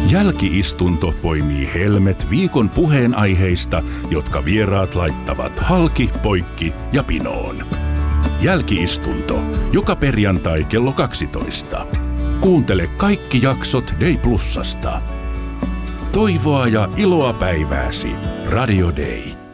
Jälki-istunto poimii helmet viikon puheenaiheista, jotka vieraat laittavat halki, poikki ja pinoon. Jälki-istunto. Joka perjantai kello 12. Kuuntele kaikki jaksot Day Plusasta. Toivoa ja iloa päivääsi. Radio Day.